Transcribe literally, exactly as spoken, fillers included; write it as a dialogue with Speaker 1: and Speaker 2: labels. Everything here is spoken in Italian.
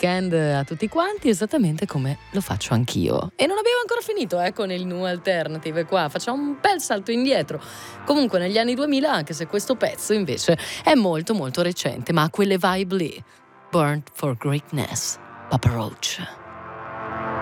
Speaker 1: weekend a tutti quanti, esattamente come lo faccio anch'io. E non abbiamo ancora finito eh, con il New Alternative qua, facciamo un bel salto indietro. Comunque negli anni duemila, anche se questo pezzo invece è molto molto recente, ma ha quelle vibe lì. Burnt for Greatness, Papa Roach.